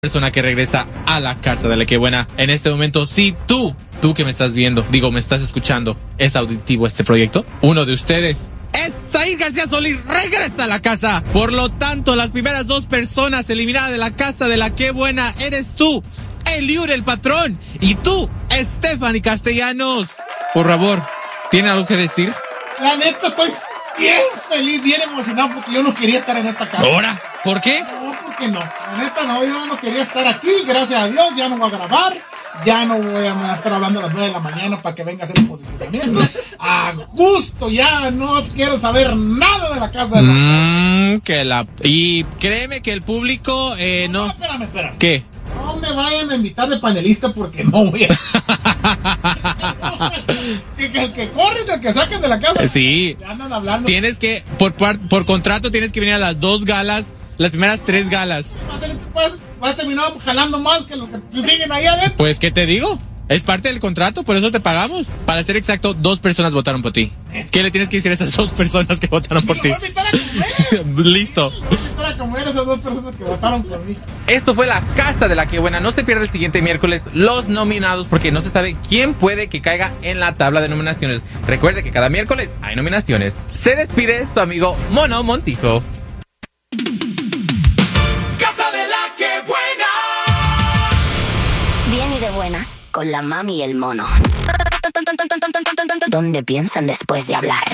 Persona que regresa a la casa de la que buena. En este momento, si tú que me estás viendo, me estás escuchando, es auditivo este proyecto, uno de ustedes es Said García Solís, regresa a la casa. Por lo tanto, las primeras dos personas eliminadas de la casa de la que buena eres tú, Eliur el patrón, y tú, Stephanie Castellanos. Por favor, ¿tiene algo que decir? La neta, estoy bien feliz, bien emocionado porque yo no quería estar en esta casa. ¿Ahora? ¿Por qué? No, porque no. La neta, no, yo no quería estar aquí. Gracias a Dios, ya no voy a grabar. Ya no voy a estar hablando a las 9 de la mañana para que venga a hacer el posicionamiento. A gusto, ya no quiero saber nada de la casa de la Y créeme que el público, no. Espérame. ¿Qué? No me vayan a invitar de panelista porque no voy a... que el que corre y el que saquen de la casa. Sí. Andan hablando. Tienes que, por contrato, tienes que venir a las 2 galas, las primeras 3 galas. Va a terminar jalando más que los que te siguen ahí adentro. Pues, ¿qué te digo? Es parte del contrato, por eso te pagamos. Para ser exacto, 2 personas votaron por ti. ¿Qué le tienes que decir a esas 2 personas que votaron por ti? Voy a invitar a comer. Listo. Voy a invitar a comer a esas 2 personas que votaron por mí. Esto fue la casa de la que buena. No se pierda el siguiente miércoles los nominados, porque no se sabe quién puede que caiga en la tabla de nominaciones. Recuerde que cada miércoles hay nominaciones. Se despide su amigo Mono Montijo. Casa de la que buena. Bien y de buenas, con la mami y el mono. ¿Dónde piensan después de hablar?